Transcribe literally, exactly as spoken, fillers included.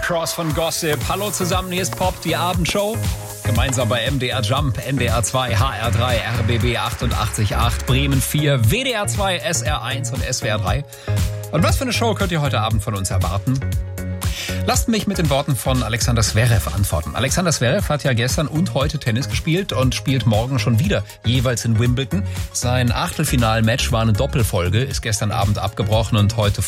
Cross von Gossip. Hallo zusammen, hier ist Pop, die Abendshow. Gemeinsam bei M D R Jump, N D R zwei, H R drei, R B B achtundachtzig Komma acht, Bremen vier, W D R zwei, S R eins und S W R drei. Und was für eine Show könnt ihr heute Abend von uns erwarten? Lasst mich mit den Worten von Alexander Zverev antworten. Alexander Zverev hat ja gestern und heute Tennis gespielt und spielt morgen schon wieder, jeweils in Wimbledon. Sein Achtelfinal-Match war eine Doppelfolge, ist gestern Abend abgebrochen und heute